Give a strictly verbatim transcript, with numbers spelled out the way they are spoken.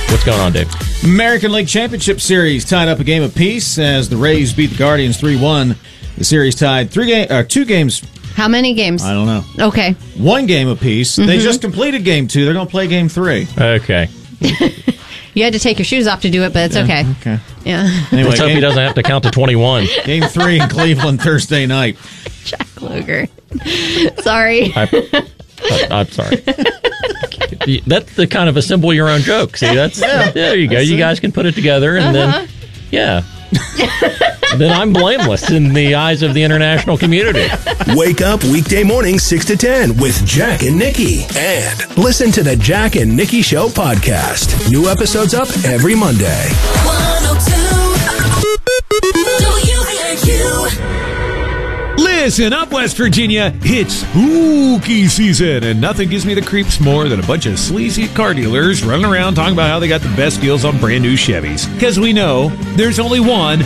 What's going on, Dave? American League Championship Series tied up a game apiece as the Rays beat the Guardians three one. The series tied three game, uh, two games. How many games? I don't know. Okay. One game apiece. Mm-hmm. They just completed game two. They're going to play game three. Okay. You had to take your shoes off to do it, but it's yeah, okay. Okay. Yeah. Anyway, Let's hope game, he doesn't have to count to twenty-one. Game three in Cleveland Thursday night. Jack Luger. Sorry. I, I, I'm sorry. That's the kind of assemble your own joke. See, that's yeah. There you go. You guys can put it together, and uh-huh. then yeah. Then I'm blameless in the eyes of the international community. Wake up weekday morning six to ten with Jack and Nikki. And listen to the Jack and Nikki Show podcast. New episodes up every Monday. one oh two W A Q. Listen up, West Virginia. It's spooky season, and nothing gives me the creeps more than a bunch of sleazy car dealers running around talking about how they got the best deals on brand new Chevys. Because we know there's only one